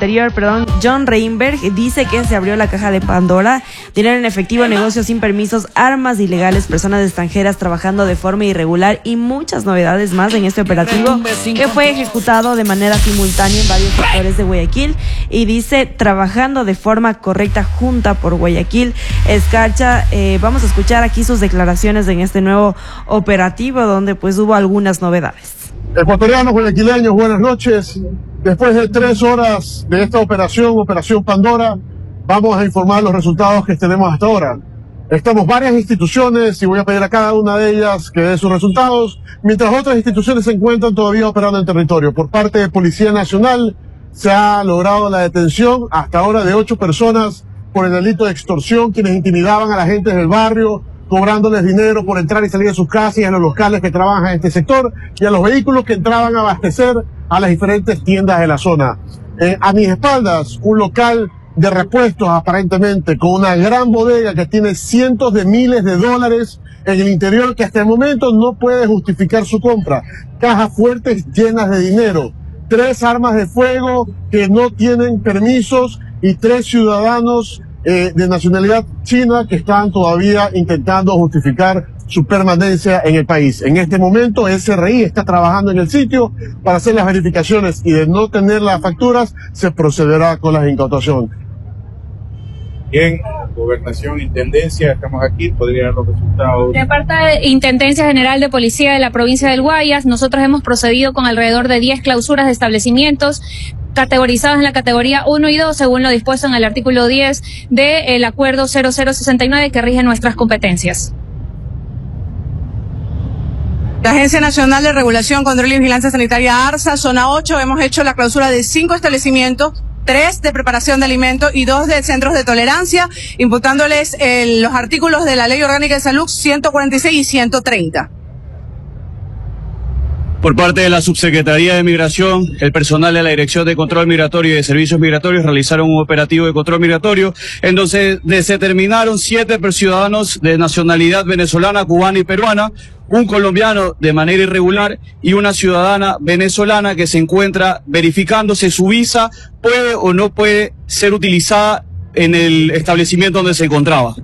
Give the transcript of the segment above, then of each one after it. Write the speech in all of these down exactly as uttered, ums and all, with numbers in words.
Interior, perdón, John Reinberg, dice que se abrió la caja de Pandora, dinero en efectivo, negocios sin permisos, armas ilegales, personas extranjeras trabajando de forma irregular y muchas novedades más en este operativo que fue ejecutado de manera simultánea en varios sectores de Guayaquil, y dice trabajando de forma correcta junta por Guayaquil. Escarcha, eh, vamos a escuchar aquí sus declaraciones en este nuevo operativo donde pues hubo algunas novedades. Ecuatorianos, guayaquileños, buenas noches. Después de tres horas de esta operación, Operación Pandora, vamos a informar los resultados que tenemos hasta ahora. Estamos varias instituciones y voy a pedir a cada una de ellas que dé sus resultados, mientras otras instituciones se encuentran todavía operando en territorio. Por parte de Policía Nacional se ha logrado la detención hasta ahora de ocho personas por el delito de extorsión, quienes intimidaban a la gente del barrio, cobrándoles dinero por entrar y salir de sus casas y a los locales que trabajan en este sector y a los vehículos que entraban a abastecer a las diferentes tiendas de la zona. Eh, a mis espaldas, un local de repuestos aparentemente con una gran bodega que tiene cientos de miles de dólares en el interior que hasta el momento no puede justificar su compra. Cajas fuertes llenas de dinero, tres armas de fuego que no tienen permisos y tres ciudadanos Eh, de nacionalidad china que están todavía intentando justificar su permanencia en el país. En este momento, S R I está trabajando en el sitio para hacer las verificaciones y de no tener las facturas, se procederá con la incautación. Bien, Gobernación, Intendencia, estamos aquí, podría dar los resultados. De parte de Intendencia General de Policía de la provincia del Guayas, nosotros hemos procedido con alrededor de diez clausuras de establecimientos categorizados en la categoría uno y dos, según lo dispuesto en el artículo diez del acuerdo cero cero sesenta y nueve que rige nuestras competencias. La Agencia Nacional de Regulación, Control y Vigilancia Sanitaria, ARSA, zona ocho, hemos hecho la clausura de cinco establecimientos, tres de preparación de alimentos y dos de centros de tolerancia, imputándoles el, los artículos de la Ley Orgánica de Salud ciento cuarenta y seis y ciento treinta. Por parte de la Subsecretaría de Migración, el personal de la Dirección de Control Migratorio y de Servicios Migratorios realizaron un operativo de control migratorio en donde se determinaron siete ciudadanos de nacionalidad venezolana, cubana y peruana, un colombiano de manera irregular y una ciudadana venezolana que se encuentra verificándose su visa puede o no puede ser utilizada en el establecimiento donde se encontraba.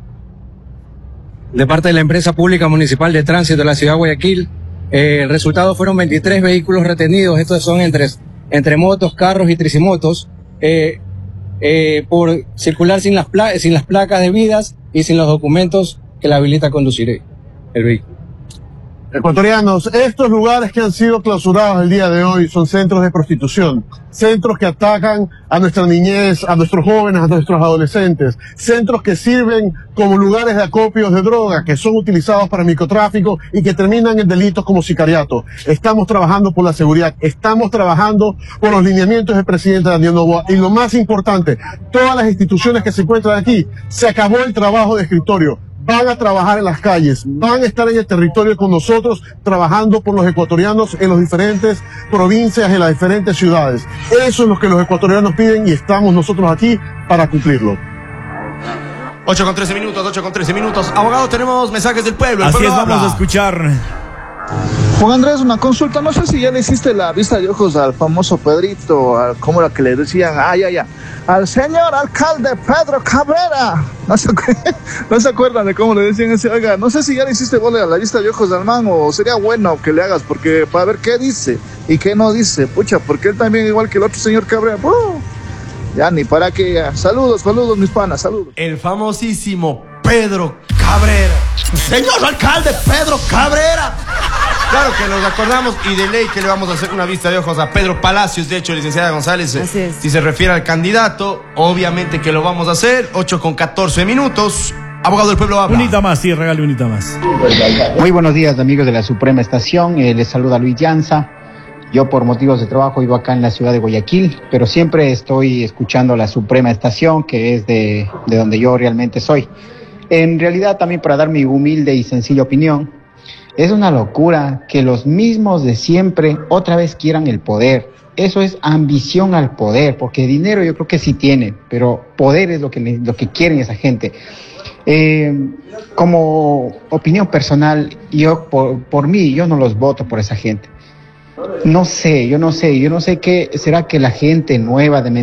De parte de la Empresa Pública Municipal de Tránsito de la Ciudad de Guayaquil, Eh, el resultado fueron veintitrés vehículos retenidos, estos son entre, entre motos, carros y tricimotos, eh, eh, por circular sin las, pla sin las placas debidas y sin los documentos que la habilita a conducir el vehículo. Ecuatorianos, estos lugares que han sido clausurados el día de hoy son centros de prostitución, centros que atacan a nuestra niñez, a nuestros jóvenes, a nuestros adolescentes, centros que sirven como lugares de acopios de droga, que son utilizados para microtráfico y que terminan en delitos como sicariato. Estamos trabajando por la seguridad, estamos trabajando por los lineamientos del presidente Daniel Noboa y lo más importante, todas las instituciones que se encuentran aquí, se acabó el trabajo de escritorio. Van a trabajar en las calles, van a estar en el territorio con nosotros, trabajando por los ecuatorianos en las diferentes provincias, en las diferentes ciudades. Eso es lo que los ecuatorianos piden y estamos nosotros aquí para cumplirlo. ocho con trece minutos, ocho con trece minutos. Abogados, tenemos mensajes del pueblo. El Así pueblo es, vamos habla. a escuchar. Juan Andrés, una consulta, no sé si ya le hiciste la vista de ojos al famoso Pedrito, al, ¿cómo era que le decían? Ah, ya, ya, al señor alcalde Pedro Cabrera. No se, no se acuerdan de cómo le decían ese, oiga, no sé si ya le hiciste gol a la vista de ojos al man o sería bueno que le hagas, porque para ver qué dice y qué no dice, pucha, porque él también igual que el otro señor Cabrera, ¡uh! Ya ni para qué, ya. Saludos, saludos mis panas, saludos. El famosísimo Pedro Cabrera. Señor alcalde Pedro Cabrera. Claro que nos acordamos y de ley que le vamos a hacer una vista de ojos a Pedro Palacios, de hecho, licenciada González. Así es. Si se refiere al candidato, obviamente que lo vamos a hacer. ocho con catorce minutos. Abogado del pueblo habla. Unita más, sí, regale unita más. Muy buenos días, amigos de la Suprema Estación. Eh, les saluda Luis Llanza. Yo por motivos de trabajo vivo acá en la ciudad de Guayaquil, pero siempre estoy escuchando la Suprema Estación, que es de, de donde yo realmente soy. En realidad, también para dar mi humilde y sencilla opinión, es una locura que los mismos de siempre otra vez quieran el poder. Eso es ambición al poder, porque dinero yo creo que sí tienen, pero poder es lo que, lo que quieren esa gente. Eh, como opinión personal, yo por, por mí, yo no los voto por esa gente. No sé, yo no sé, yo no sé qué será que la gente nueva de